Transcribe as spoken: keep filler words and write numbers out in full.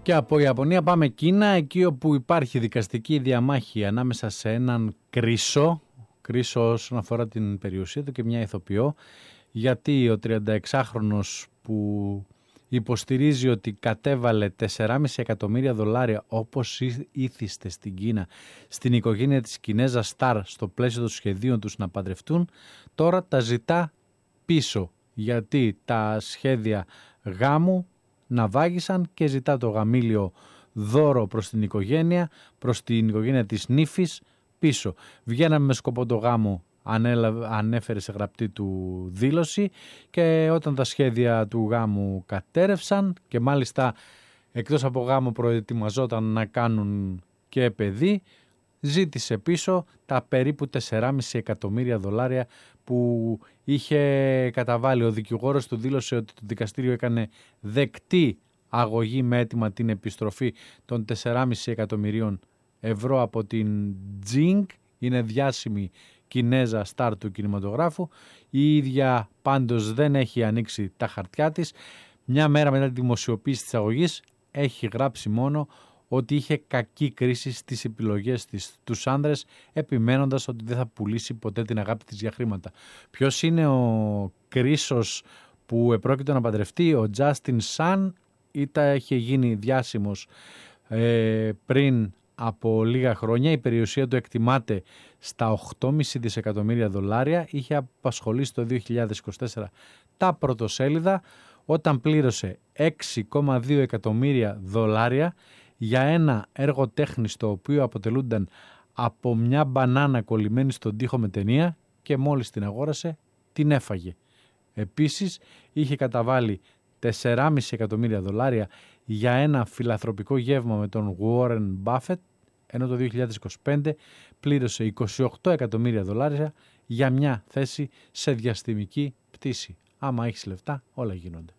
Και από Ιαπωνία πάμε Κίνα, εκεί όπου υπάρχει δικαστική διαμάχη ανάμεσα σε έναν κρίσο, κρίσο όσον αφορά την περιουσία του και μια ηθοποιό, γιατί ο τριανταεξάχρονος που υποστηρίζει ότι κατέβαλε τέσσερα κόμμα πέντε εκατομμύρια δολάρια όπως ήθιστε στην Κίνα στην οικογένεια της Κινέζα Σταρ στο πλαίσιο των σχεδίων τους να παντρευτούν, τώρα τα ζητά πίσω, γιατί τα σχέδια γάμου να βάγισαν και ζητά το γαμήλιο δώρο προς την οικογένεια, προς την οικογένεια της νύφης πίσω. Βγαίναμε με σκοπό το γάμο, ανέφερε σε γραπτή του δήλωση, και όταν τα σχέδια του γάμου κατέρευσαν και μάλιστα εκτός από γάμο προετοιμαζόταν να κάνουν και παιδί, ζήτησε πίσω τα περίπου τέσσερα κόμμα πέντε εκατομμύρια δολάρια που είχε καταβάλει. Ο δικηγόρος του δήλωσε ότι το δικαστήριο έκανε δεκτή αγωγή με αίτημα την επιστροφή των τέσσερα κόμμα πέντε εκατομμυρίων ευρώ από την Jing, είναι διάσημη Κινέζα στάρ του κινηματογράφου. Η ίδια πάντως δεν έχει ανοίξει τα χαρτιά της. Μια μέρα μετά τη δημοσιοποίηση της αγωγής έχει γράψει μόνο ότι είχε κακή κρίση στις επιλογές της τους άνδρες, επιμένοντας ότι δεν θα πουλήσει ποτέ την αγάπη της για χρήματα. Ποιος είναι ο κρίσος που επρόκειτο να παντρευτεί? Ο Justin Sun, ήταν, είχε γίνει διάσημος ε, πριν από λίγα χρόνια. Η περιουσία του εκτιμάται στα οκτώ κόμμα πέντε δισεκατομμύρια δολάρια. Είχε απασχολήσει το δύο χιλιάδες είκοσι τέσσερα τα πρωτοσέλιδα όταν πλήρωσε έξι κόμμα δύο εκατομμύρια δολάρια για ένα έργο τέχνης το οποίο αποτελούνταν από μια μπανάνα κολλημένη στον τοίχο με ταινία, και μόλις την αγόρασε την έφαγε. Επίσης είχε καταβάλει τέσσερα κόμμα πέντε εκατομμύρια δολάρια για ένα φιλανθρωπικό γεύμα με τον Warren Buffett, ενώ το δύο χιλιάδες είκοσι πέντε πλήρωσε είκοσι οκτώ εκατομμύρια δολάρια για μια θέση σε διαστημική πτήση. Άμα έχεις λεφτά όλα γίνονται.